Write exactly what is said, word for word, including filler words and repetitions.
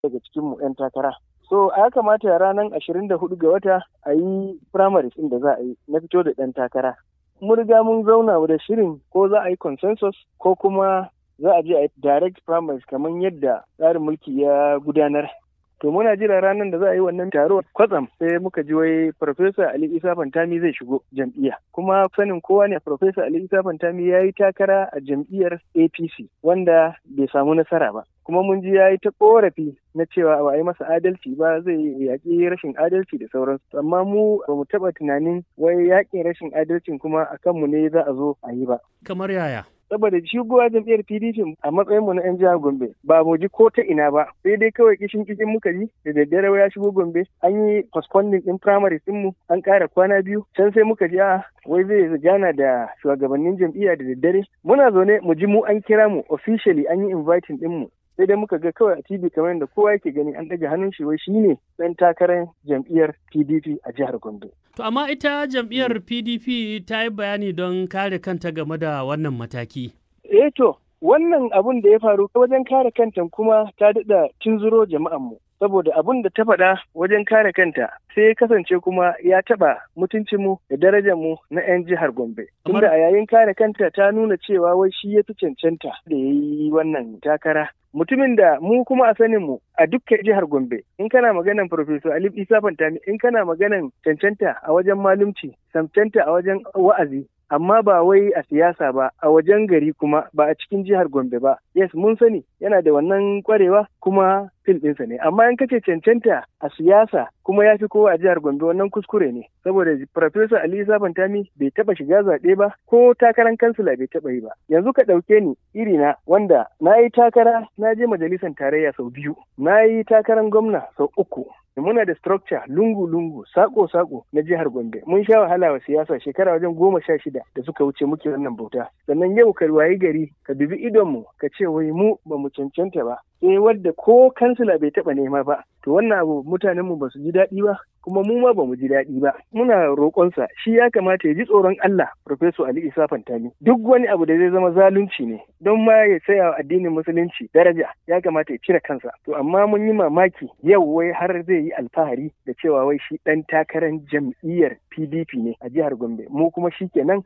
daga cikinmu 'yan takara. So a ya kamata ranar ashirin da hudu ga wata a yi primaries ɗin da za a yi na fito da ɗan takara. Mun riga mun zauna da shirin ko za a yi consensus ko kuma za a je a yi direct primaries kamar yadda tsarin mulki ya gudanar. To muna jira ranar da za a yi wannan taro kwatsam sai muka ji wai Professor Ali Isa Fantami zai shigo jam'iyya. Kuma sanin kowa ne Professor Ali Isa Fantami ya yi takara a jam'iyyar A P C wanda bai samu nasara ba. Kuma mun ji ya yi ta korafi na cewa ba a yi masa adalci ba, zai yaƙi rashin adalci da sauransu. Amma mu ba mu taɓa tunanin wai yaƙin rashin adalcin kuma a kanmu ne za a zo a yi ba. Kamar yaya? Saboda shigowa jam'iyyar P D P a matsayin mu na 'yan jihar Gombe ba mu ji ko ta ina ba, sai dai kawai kishin kishin muka ji da daddare ya shigo Gombe an yi postponing din primary din mu an ƙara kwana biyu, can sai muka ji a wai zai gana da shugabannin jam'iyya da daddare. Muna zaune mu ji mu an kira mu officially an yi inviting din mu, sai dai muka ga kawai a T V kamar yadda kowa yake gani an ɗaga hannun shi wai shine ɗan takarar jam'iyyar P D P a jihar Gombe. To amma ita jam'iyyar P D P ta yi bayani don kare kanta game da wannan mataki. Eh to, wannan abun da ya faru wajen kare kanta kuma ta daɗa tunzuro jama'anmu. Saboda abun da ta faɗa wajen kare kanta sai ya kasance kuma ya taɓa mutuncinmu da darajarmu na 'yan jihar Gombe. Tunda a yayin kare kanta ta nuna cewa wai shi ya fi cancanta da ya yi wannan takara. Mutumin da mu kuma a sanin mu a dukkan jihar Gombe, in kana maganan Professor Ali Isa Fantami, in kana maganan cancanta a wajen malumci, cancanta a wajen wa'azi, amma ba wai a siyasa ba, a wajen gari kuma ba a cikin jihar Gombe ba. Yes, mun sani yana da wannan kwarewa kuma fil ɗinsa ne, amma in kace cancanta a siyasa kuma ya fi kowa a jihar Gombe wannan kuskure ne, saboda Professor Ali Isa Fantami bai taɓa shiga zaɓe ba ko takarar kansila bai taɓa yi ba. Yanzu ka ɗauke ni irina wanda na yi takara na je majalisar tarayya sau biyu, na yi takarar gwamna sau uku. Muna da structure lungu-lungu, sako-sako na jihar Gombe. Mun sha wahala wa siyasa shekara wajen goma sha shida da suka wuce muke wannan bauta. Sannan yau ka wayi gari ka dubi idonmu ka ce wai mu ba mu cancanta ba. Sai wadda ko kansila bai taɓa nema ba. To wannan abu mutanenmu ba su ji daɗi ba, kuma mu ma ba mu ji daɗi ba. Muna roƙonsa shi ya kamata ya ji tsoron Allah Professor Ali Isa Fantami. Duk wani abu da zai zama zalunci ne don ma ya tsaya wa addinin musulunci daraja ya kamata ya cire kansa. To amma mun yi mamaki yau wai har zai yi alfahari da cewa wai shi ɗan takarar jam'iyyar P D P ne a jihar Gombe. Mu kuma shi kenan